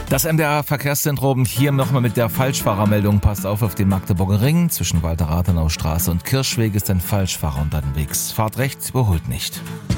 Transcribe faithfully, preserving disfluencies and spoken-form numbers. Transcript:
Das M D R-Verkehrszentrum hier nochmal mit der Falschfahrermeldung. Passt auf auf den Magdeburger Ring. Zwischen Walter-Rathenau-Straße und Kirschweg ist ein Falschfahrer unterwegs. Fahrt rechts, überholt nicht.